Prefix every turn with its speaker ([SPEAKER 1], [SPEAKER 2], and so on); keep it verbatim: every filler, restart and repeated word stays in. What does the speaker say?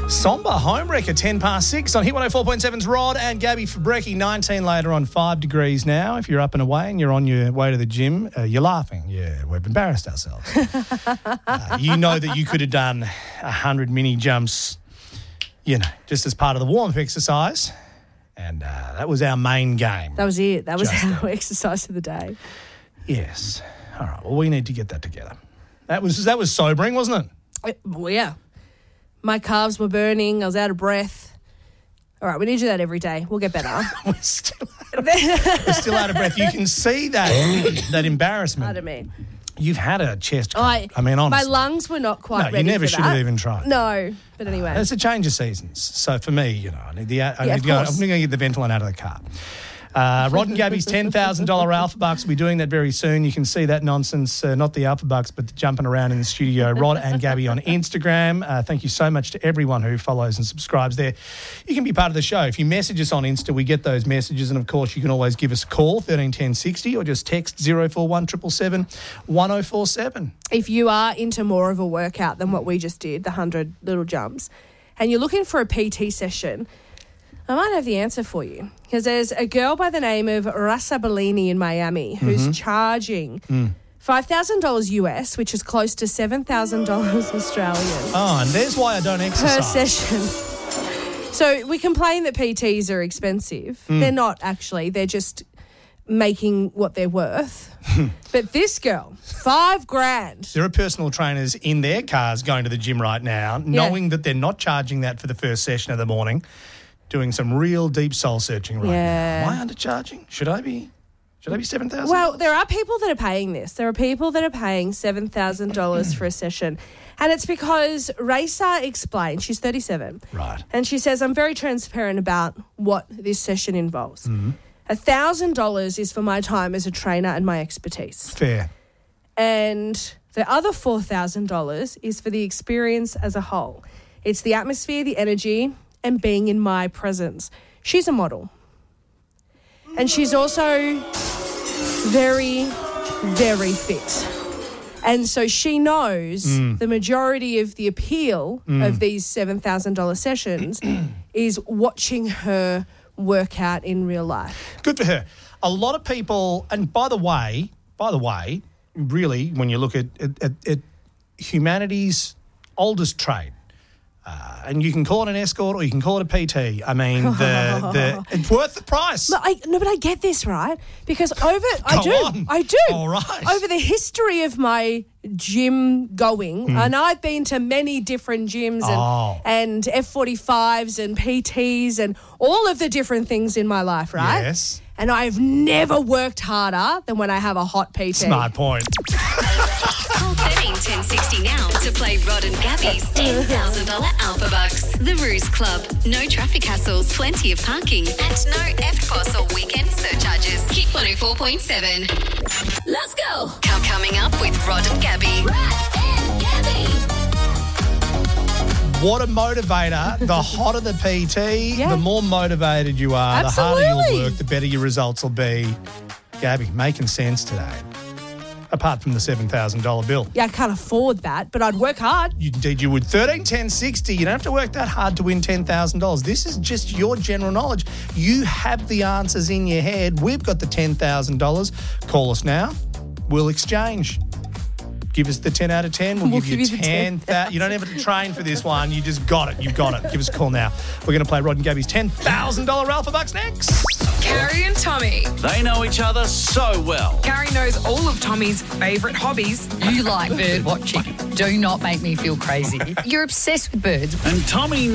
[SPEAKER 1] Somber homewrecker, ten past six on Hit one oh four point seven's Rod and Gabby for Brekkie. nineteen later on, five degrees now. If you're up and away and you're on your way to the gym, uh, you're laughing. Yeah, we've embarrassed ourselves. uh, you know that you could have done one hundred mini jumps, you know, just as part of the warm-up exercise. And uh, that was our main game.
[SPEAKER 2] That was it. That was
[SPEAKER 1] Just
[SPEAKER 2] our
[SPEAKER 1] it.
[SPEAKER 2] exercise of the day.
[SPEAKER 1] Yes. All right, well, we need to get that together. That was that was sobering, wasn't it?
[SPEAKER 2] It- well, yeah. My calves were burning. I was out of breath. All right, we need to do that every day. We'll get better.
[SPEAKER 1] We're still, we're still out of breath. You can see that that embarrassment.
[SPEAKER 2] Pardon me.
[SPEAKER 1] You've had a chest cold.
[SPEAKER 2] I,
[SPEAKER 1] I mean, honestly.
[SPEAKER 2] My lungs were not quite
[SPEAKER 1] No, you
[SPEAKER 2] ready
[SPEAKER 1] never
[SPEAKER 2] for
[SPEAKER 1] should
[SPEAKER 2] that.
[SPEAKER 1] have even tried.
[SPEAKER 2] No, but anyway.
[SPEAKER 1] It's a change of seasons. So for me, you know, I need the. I
[SPEAKER 2] Yeah,
[SPEAKER 1] need
[SPEAKER 2] of
[SPEAKER 1] to go, I'm
[SPEAKER 2] course.
[SPEAKER 1] going to get the Ventolin out of the car. Uh, Rod and Gabby's ten thousand dollars Alpha Bucks. We'll be doing that very soon. You can see that nonsense, uh, not the Alpha Bucks, but the jumping around in the studio. Rod and Gabby on Instagram. Uh, thank you so much to everyone who follows and subscribes there. You can be part of the show. If you message us on Insta, we get those messages. And, of course, you can always give us a call, thirteen ten sixty, or just text zero four one seven seven seven one oh four seven.
[SPEAKER 2] If you are into more of a workout than what we just did, the one hundred little jumps, and you're looking for a P T session, I might have the answer for you, because there's a girl by the name of Rasa Bellini in Miami who's
[SPEAKER 1] Mm-hmm.
[SPEAKER 2] charging
[SPEAKER 1] Mm.
[SPEAKER 2] five thousand dollars U S, which is close to seven thousand dollars Australian
[SPEAKER 1] Oh, and there's why I don't
[SPEAKER 2] per
[SPEAKER 1] exercise.
[SPEAKER 2] session. So we complain that P Ts are expensive.
[SPEAKER 1] Mm.
[SPEAKER 2] They're not actually. They're just making what they're worth. But this girl, five grand.
[SPEAKER 1] There are personal trainers in their cars going to the gym right now, knowing that they're not charging that for the first session of the morning, doing some real deep soul searching right
[SPEAKER 2] Yeah.
[SPEAKER 1] now. Am I undercharging? Should I be? Should I be seven thousand?
[SPEAKER 2] Well, there are people that are paying this. There are people that are paying seven thousand dollars for a session. And it's because Raisa explained, she's thirty-seven.
[SPEAKER 1] Right.
[SPEAKER 2] And she says, I'm very transparent about what this session involves.
[SPEAKER 1] Mm-hmm.
[SPEAKER 2] one thousand dollars is for my time as a trainer and my expertise.
[SPEAKER 1] Fair.
[SPEAKER 2] And the other four thousand dollars is for the experience as a whole. It's the atmosphere, the energy, and being in my presence. She's a model. And she's also very, very fit. And so she knows the majority of the appeal of these seven thousand dollars sessions is watching her work out in real life.
[SPEAKER 1] Good for her. A lot of people, and by the way, by the way, really, when you look at, at, at, at humanity's oldest trade, uh, and you can call it an escort or you can call it a P T. I mean, the, the it's worth the price.
[SPEAKER 2] But I, no, but I get this, right? Because over, I
[SPEAKER 1] Go
[SPEAKER 2] do,
[SPEAKER 1] on.
[SPEAKER 2] I do.
[SPEAKER 1] All right.
[SPEAKER 2] Over the history of my gym going, and I've been to many different gyms and,
[SPEAKER 1] Oh.
[SPEAKER 2] and F forty-fives and P Ts and all of the different things in my life, right?
[SPEAKER 1] Yes.
[SPEAKER 2] And I've never worked harder than when I have a hot P T.
[SPEAKER 1] Smart point.
[SPEAKER 3] Call thirteen ten sixty now to play Rod and Gabby's ten thousand dollars Alpha Bucks. The Ruse Club. No traffic hassles, plenty of parking, and no F P O S or weekend surcharges. Hit one oh four point seven. Let's go. Come coming up with Rod and Gabby. Rod and Gabby.
[SPEAKER 1] What a motivator. The hotter the P T,
[SPEAKER 2] Yeah.
[SPEAKER 1] the more motivated you are, the harder
[SPEAKER 2] Absolutely.
[SPEAKER 1] you'll work, the better your results will be. Gabby, making sense today. Apart from the seven thousand dollars bill.
[SPEAKER 2] Yeah, I can't afford that, but I'd work hard.
[SPEAKER 1] You, indeed, you would. thirteen ten sixty. You don't have to work that hard to win ten thousand dollars. This is just your general knowledge. You have the answers in your head. We've got the ten thousand dollars. Call us now. We'll exchange. Give us the ten out of ten. We'll,
[SPEAKER 2] We'll
[SPEAKER 1] give,
[SPEAKER 2] give
[SPEAKER 1] you
[SPEAKER 2] you the
[SPEAKER 1] ten thousand. You don't have to train for this one. You just got it. You've got it. Give us a call now. We're going to play Rod and Gabby's ten thousand dollars Alpha Bucks next.
[SPEAKER 4] Carrie and Tommy.
[SPEAKER 5] They know each other so well.
[SPEAKER 4] Carrie knows all of Tommy's favourite hobbies.
[SPEAKER 6] You like bird watching. Do not make me feel crazy. You're obsessed with birds.
[SPEAKER 5] And Tommy